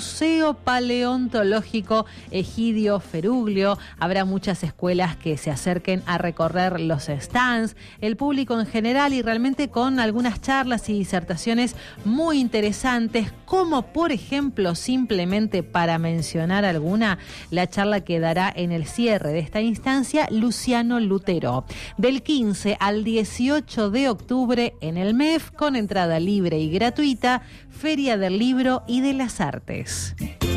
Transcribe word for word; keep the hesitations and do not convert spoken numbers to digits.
Museo Paleontológico Egidio Feruglio. Habrá muchas escuelas que se acerquen a recorrer los stands, el público en general, y realmente con algunas charlas y disertaciones muy interesantes, como por ejemplo, simplemente para mencionar alguna, la charla que dará en el cierre de esta instancia Luciano Lutero, del quince al dieciocho de octubre en el M E F, con entrada libre y gratuita, Feria del Libro y de las Artes.